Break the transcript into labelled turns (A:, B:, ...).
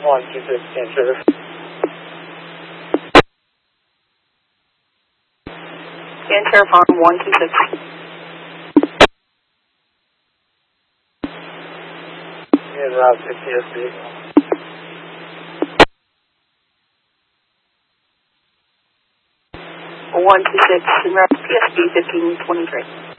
A: 126, can service.
B: Can Sheriff on 126.
A: In Route 60 SB.
B: 126 in Route PSB 1523.